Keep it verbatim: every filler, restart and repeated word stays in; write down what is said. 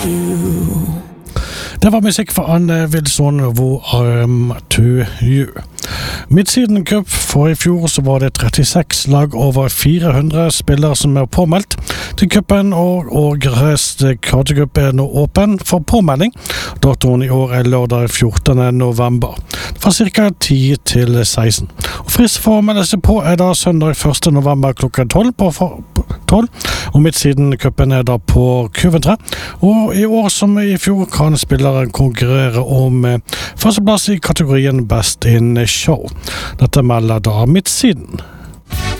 Det var musikk fra Anne Wilson, hvor I'm to you. Midsiden Cup for i fjor så var det trettiseks lag over fire hundre spillere som er påmeldt til cupen, og årets kategori er nå åpen for påmelding. Datoen i år er lørdag fjortende november, fra ca. ti til seksten. Og frist for å melde seg på er da søndag første november klokken tolv på tolv, og Midsiden Cupen er da på Kuventre. Og i år som i fjor kan spillere konkurrere om førsteplass i kategorien Best in Show. Dette melder da Midsiden.